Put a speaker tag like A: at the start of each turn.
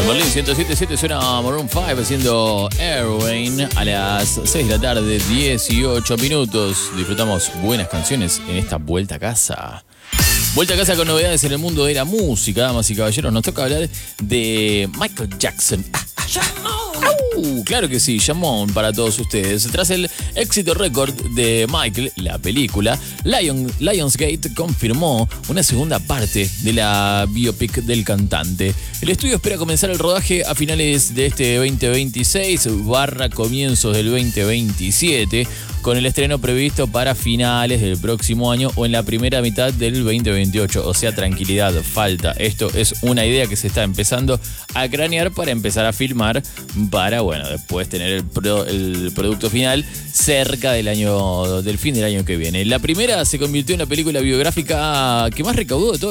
A: Berlín 107.7 suena Maroon 5 haciendo Airway a las 6 de la tarde, 18 minutos. Disfrutamos buenas canciones en esta vuelta a casa. Vuelta a casa con novedades en el mundo de la música, damas y caballeros. Nos toca hablar de Michael Jackson. Claro que sí, llamón para todos ustedes. Tras el éxito récord de Michael, la película, Lionsgate confirmó una segunda parte de la biopic del cantante. El estudio espera comenzar el rodaje a finales de este 2026 / comienzos del 2027, con el estreno previsto para finales del próximo año o en la primera mitad del 2028. O sea, tranquilidad, falta. Esto es una idea que se está empezando a cranear para empezar a filmar para, bueno, después tener el producto final cerca del fin del año que viene. La primera se convirtió en la película biográfica que más recaudó de todo